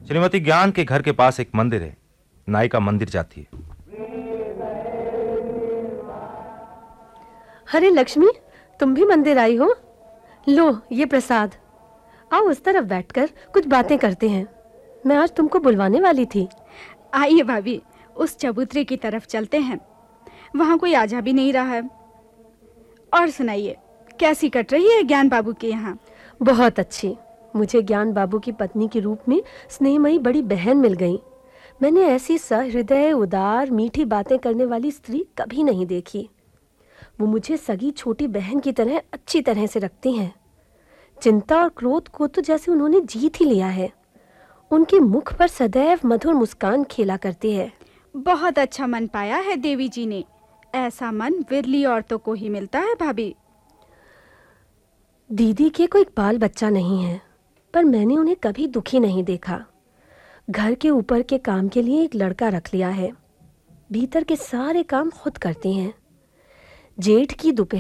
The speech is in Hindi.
श्रीमती ज्ञान के घर के पास एक मंदिर है, नायिका मंदिर जाती है। अरे लक्ष्मी, तुम भी मंदिर आई हो? लो ये प्रसाद। आओ उस तरफ बैठकर कुछ बातें करते हैं। मैं आज तुमको बुलवाने वाली थी। आइए भाभी, उस चबूतरे की तरफ चलते हैं। वहाँ कोई आ जा भी नहीं रहा है। और सुनाइए, कैसी कट रही है ज्ञान बाबू के यहाँ? बहुत अच्छी। मुझे ज्ञान बाबू की पत्नी के रूप में स्नेहमयी बड़ी बहन मिल गई। मैंने ऐसी सहृदय, उदार, मीठी बातें करने वाली स्त्री कभी नहीं देखी। वो मुझे सगी छोटी बहन की तरह अच्छी तरह से रखती हैं। चिंता और क्रोध को तो जैसे उन्होंने जीत ही लिया है। उनके मुख पर सदैव मधुर मुस्कान खेला करती है। बहुत अच्छा मन पाया है देवी जी ने। ऐसा मन विरली औरतों को ही मिलता है भाभी। दीदी के कोई बाल बच्चा नहीं है, पर मैंने उन्हें कभी दुखी नहीं देखा। घर के ऊपर के काम के लिए एक लड़का रख लिया है। भीतर के सारे काम खुद करती हैं। जेठ की दोपहर